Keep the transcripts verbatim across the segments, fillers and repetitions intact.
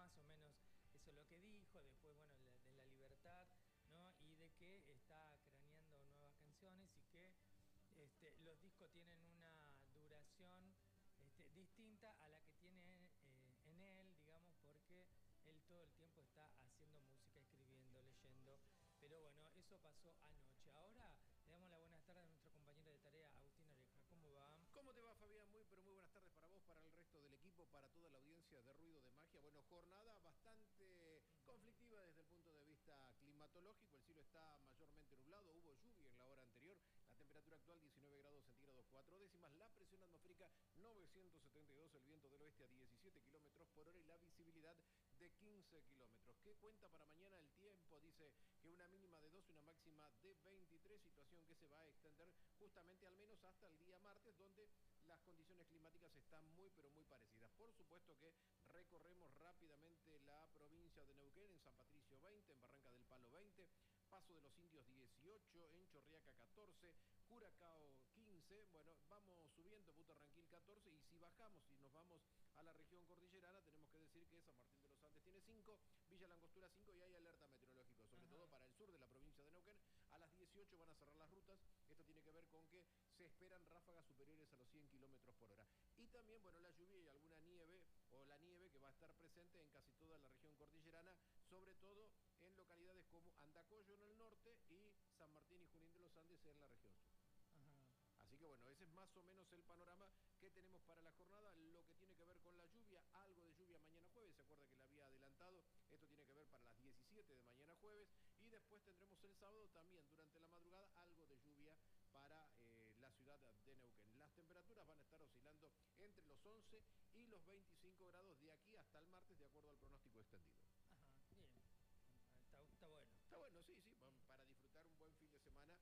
más o menos eso es lo que dijo, después, bueno, de, de la libertad, ¿no? Y de que está craneando nuevas canciones y que este, los discos tienen una duración este, distinta a la que tiene eh, en él, digamos, porque él todo el tiempo está haciendo música, escribiendo, leyendo. Pero bueno, eso pasó anoche. Ahora le damos la buenas tardes a nuestro compañero de tarea, Agustín Oreja. ¿Cómo va? ¿Cómo te va, Fabián? Muy, pero muy buenas tardes para vos, para el resto del equipo, para toda la audiencia de Ruido de Magia. Bueno, jornada bastante conflictiva desde el punto de vista climatológico. El cielo está mayormente nublado, hubo lluvia en la hora anterior. La temperatura actual diecinueve grados centígrados, cuatro décimas. La presión atmosférica novecientos setenta y dos, el viento del oeste a diecisiete kilómetros por hora y la visibilidad de quince kilómetros. ¿Qué cuenta para mañana el tiempo? Dice que una mínima de dos y una máxima de veintitrés, situación que se va a extender justamente al menos hasta el día martes, donde las condiciones climáticas están muy pero muy parecidas. Por supuesto que recorremos rápidamente la provincia de Neuquén, en San Patricio veinte, en Barranca del Palo veinte, Paso de los Indios dieciocho, en Chorriaca catorce, Curacao quince, bueno, vamos subiendo, Putarranquil catorce, y si bajamos y nos vamos a la región cordillerana, tenemos que decir que San Martín de los Andes tiene cinco, Villa Langostura cinco, y hay alerta meteorológico, sobre Ajá. todo para el sur de la provincia de Neuquén. A las dieciocho van a cerrar las rutas. Esto tiene que ver con que se esperan ráfagas superiores a los cien kilómetros por hora. Y también, bueno, la lluvia y alguna nieve, o la nieve que va a estar presente en casi toda la región cordillerana, sobre todo en localidades como Andacollo en el norte y San Martín y Junín de los Andes en la región sur. Ajá. Así que bueno, ese es más o menos el panorama que tenemos para la jornada. Lo que tiene que ver con la lluvia, algo de lluvia mañana jueves, se acuerda que la había adelantado, esto tiene que ver para las diecisiete de mañana jueves, y después tendremos el sábado también durante la madrugada algo de lluvia para eh, la ciudad de Neuquén. Las temperaturas van a estar oscilando entre los once y los veinticinco grados de aquí hasta el martes, de acuerdo al pronóstico extendido. Ajá, bien. Está, está bueno. Está bueno, sí, sí, para disfrutar un buen fin de semana,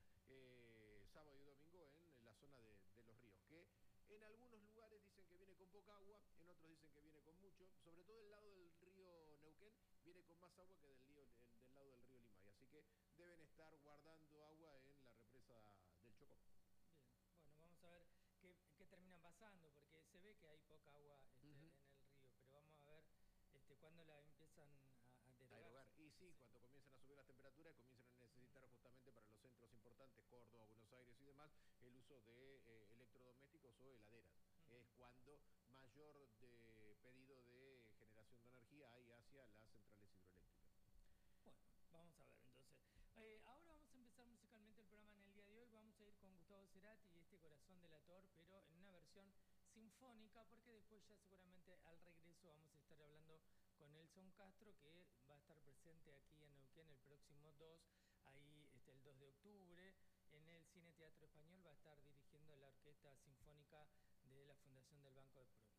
eh, sábado y domingo en, en la zona de, de los ríos, que en algunos lugares dicen que viene con poca agua, en otros dicen que viene con mucho, sobre todo el lado del río Neuquén viene con más agua que del, río, el, del lado del río Limay, así que deben estar guardando agua en la represa del Chocó. Bien, bueno, vamos a ver qué, qué terminan pasando, porque se ve que hay poca agua este, uh-huh. en el río, pero vamos a ver este, cuándo la empiezan a, a derogar. Y sí, sí, cuando comienzan a subir las temperaturas, comienzan a necesitar justamente para los centros importantes, Córdoba, Buenos Aires y demás, el uso de eh, electrodomésticos o heladeras. Uh-huh. Es cuando mayor de pedido de generación de energía hay hacia las centrales hidroeléctricas. Bueno, vamos a ver entonces. Eh, ahora vamos a empezar musicalmente el programa en el día de hoy. Vamos a ir con Gustavo Cerati y este Corazón Delator, pero en una versión sinfónica, porque después ya seguramente al regreso vamos a estar hablando con Nelson Castro, que va a estar presente aquí en Neuquén el próximo dos, ahí este, el dos de octubre, en el Cine Teatro Español va a estar dirigiendo la Orquesta Sinfónica de la Fundación del Banco de Provincia.